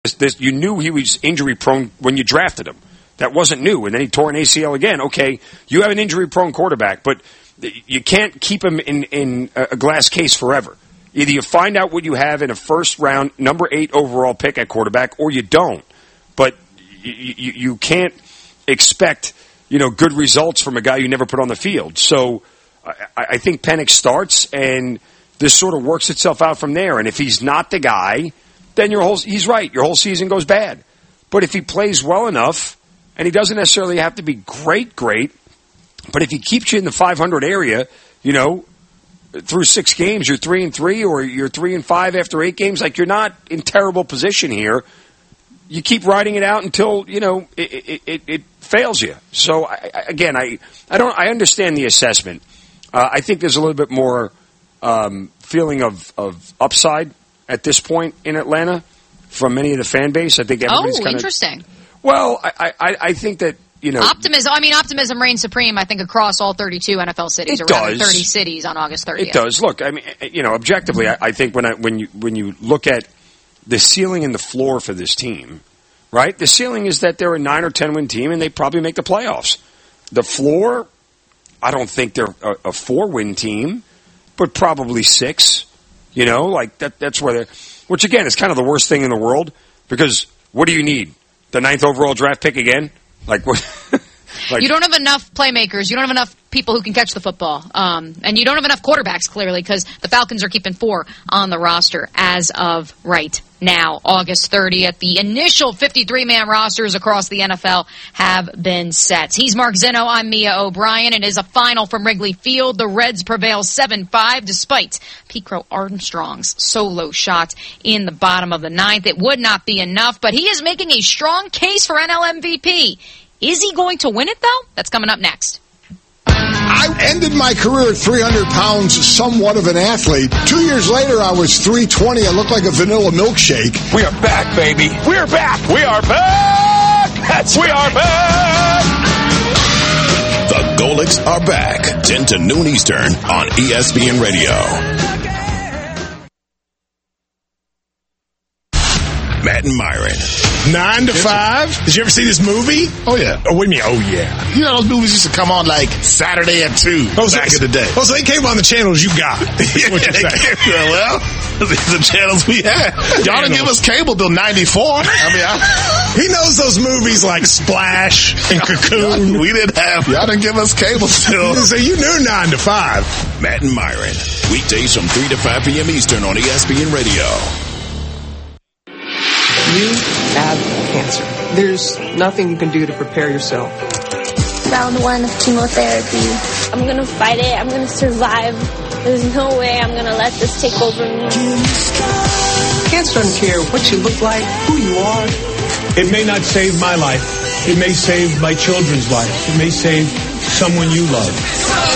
You knew he was injury-prone when you drafted him. That wasn't new. And then he tore an ACL again. Okay, you have an injury-prone quarterback, but you can't keep him in a glass case forever. Either you find out what you have in a first-round, number 8 overall pick at quarterback, or you don't. But you can't expect, good results from a guy you never put on the field. So I think Penix starts, and this sort of works itself out from there. And if he's not the guy, then he's right. Your whole season goes bad. But if he plays well enough, and he doesn't necessarily have to be great, but if he keeps you in the 500 area, through 6 games, you're 3-3, or you're 3-5 after 8 games. Like, you're not in terrible position here. You keep riding it out until it fails you. So I understand the assessment. I think there's a little bit more feeling of upside at this point in Atlanta from many of the fan base. I think everybody's interesting. Well, I think that, optimism reigns supreme, I think, across all 32 NFL cities, or rather 30 cities on August 30th. It does. Look, objectively, I think when you look at the ceiling and the floor for this team, right? The ceiling is that they're a 9 or 10 win team and they probably make the playoffs. The floor, I don't think they're a 4-win team, but probably 6. That's where they're. Which again is kind of the worst thing in the world, because what do you need? The 9th overall draft pick again? Like what? You don't have enough playmakers. You don't have enough people who can catch the football. And you don't have enough quarterbacks, clearly, because the Falcons are keeping 4 on the roster as of right now, August 30th. The initial 53-man rosters across the NFL have been set. He's Mark Zinno. I'm Mia O'Brien. It is a final from Wrigley Field. The Reds prevail 7-5 despite Pete Crow Armstrong's solo shot in the bottom of the 9th. It would not be enough, but he is making a strong case for NL MVP. Is he going to win it, though? That's coming up next. I ended my career at 300 pounds, somewhat of an athlete. 2 years later, I was 320. I looked like a vanilla milkshake. We are back, baby. We are back. We are back. We are back. The Golics are back. 10 to noon Eastern on ESPN Radio. Matt and Myron. 9 to 5. Did you ever see this movie? Oh, yeah. Oh, what do you mean, oh, yeah? You know, those movies used to come on like Saturday at 2 back in the day. Oh, so they came on the channels you got. What you say? Well, the channels we had. Y'all didn't give us cable till 94. He knows those movies like Splash and Cocoon. We didn't have. Y'all didn't give us cable still. So you knew 9 to 5. Matt and Myron. Weekdays from 3 to 5 p.m. Eastern on ESPN Radio. You have cancer. There's nothing you can do to prepare yourself. Round 1 of chemotherapy. I'm going to fight it. I'm going to survive. There's no way I'm going to let this take over me. Cancer doesn't care what you look like, who you are. It may not save my life. It may save my children's life. It may save someone you love.